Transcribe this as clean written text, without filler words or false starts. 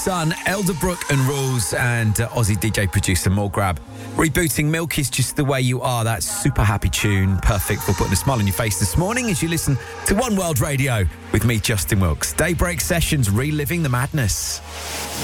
Son, Elderbrook and Rules and Aussie DJ producer Morgrab. Rebooting Milk is Just the Way You Are. That super happy tune. Perfect for putting a smile on your face this morning as you listen to One World Radio with me, Justin Wilkes. Daybreak Sessions, reliving the madness.